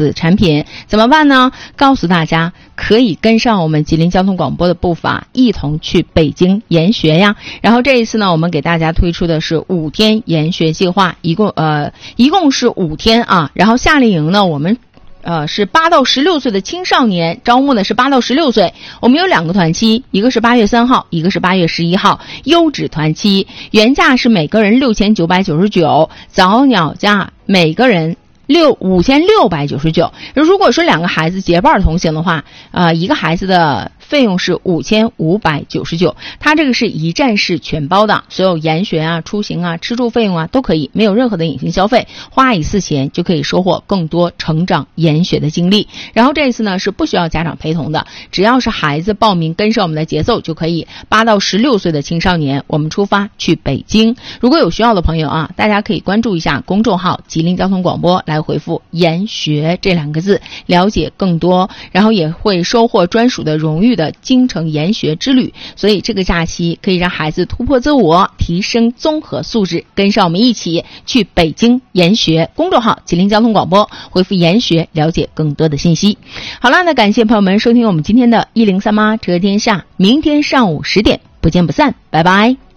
子产品。怎么办呢？告诉大家可以跟上我们吉林交通广播的步伐，一同去北京研学呀。然后这一次呢，我们给大家推出的是5天研学计划，一共是5天啊。然后夏令营呢，我们是8到16岁的青少年，招募的是8到16岁。我们有2个团期，一个是8月3号，一个是8月11号，优质团期，原价是每个人6999，早鸟价每个人5699。如果说2个孩子结伴同行的话，一个孩子的费用是5599，它这个是一站式全包的，所有研学啊、出行啊、吃住费用啊都可以，没有任何的隐形消费，花一次钱就可以收获更多成长研学的经历。然后这一次呢是不需要家长陪同的，只要是孩子报名跟上我们的节奏就可以。8到16岁的青少年，我们出发去北京。如果有需要的朋友啊，大家可以关注一下公众号吉林交通广播，来回复研学这2个字，了解更多，然后也会收获专属的荣誉的京城研学之旅。所以这个假期可以让孩子突破自我，提升综合素质，跟上我们一起去北京研学。公众号吉林交通广播，回复研学了解更多的信息。好了，那感谢朋友们收听我们今天的103妈车天下，明天上午10点不见不散，拜拜。